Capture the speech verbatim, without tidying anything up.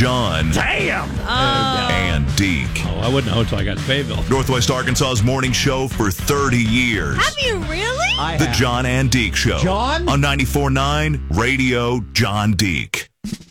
John Damn! and Deke. Oh, I wouldn't know until I got to Fayetteville. Northwest Arkansas's morning show for thirty years. Have you really? I The have. John and Deke Show. John? On ninety-four point nine Radio John Deke.